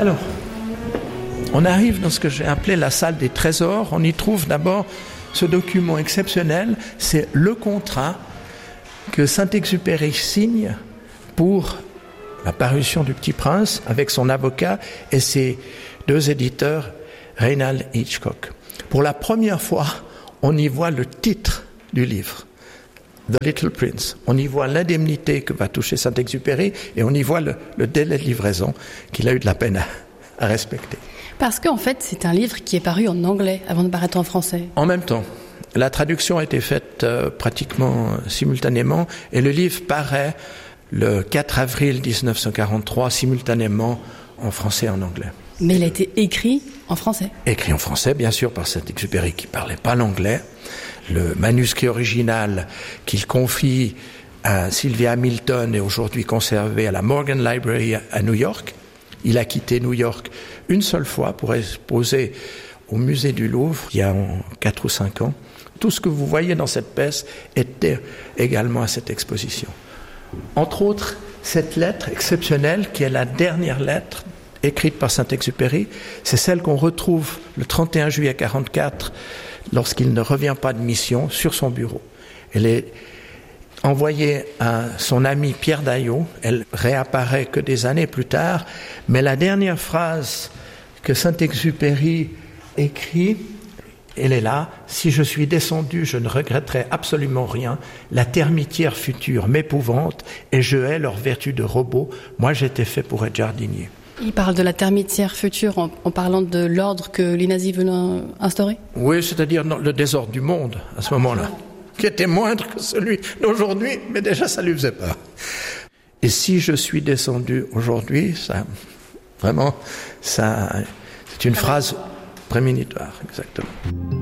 Alors, on arrive dans ce que j'ai appelé la salle des trésors. On y trouve d'abord ce document exceptionnel, c'est le contrat que Saint-Exupéry signe pour la parution du Petit Prince avec son avocat et ses deux éditeurs, Reynald Hitchcock. Pour la première fois, on y voit le titre du livre, The Little Prince. On y voit l'indemnité que va toucher Saint-Exupéry et on y voit le délai de livraison qu'il a eu de la peine à respecter. Parce qu'en fait, c'est un livre qui est paru en anglais avant de paraître en français. En même temps. La traduction a été faite pratiquement simultanément et le livre paraît le 4 avril 1943 simultanément en français et en anglais. Mais il a été écrit en français. Écrit en français, bien sûr, par Saint-Exupéry qui ne parlait pas l'anglais. Le manuscrit original qu'il confie à Sylvia Hamilton est aujourd'hui conservé à la Morgan Library à New York. Il a quitté New York une seule fois pour exposer au musée du Louvre il y a 4 ou 5 ans. Tout ce que vous voyez dans cette pièce était également à cette exposition. Entre autres, cette lettre exceptionnelle, qui est la dernière lettre écrite par Saint-Exupéry, c'est celle qu'on retrouve le 31 juillet 1944, lorsqu'il ne revient pas de mission, sur son bureau. Elle est envoyée à son ami Pierre Daillot, elle réapparaît que des années plus tard, mais la dernière phrase que Saint-Exupéry écrit, elle est là: « Si je suis descendu, je ne regretterai absolument rien. La termitière future m'épouvante et je hais leur vertu de robot. Moi, j'étais fait pour être jardinier. » Il parle de la termitière future en parlant de l'ordre que les nazis venaient instaurer ? Oui, c'est-à-dire le désordre du monde à ce moment-là, qui était moindre que celui d'aujourd'hui, mais déjà ça ne lui faisait pas. Et si je suis descendu aujourd'hui, ça, vraiment, ça, c'est une phrase prémonitoire, exactement.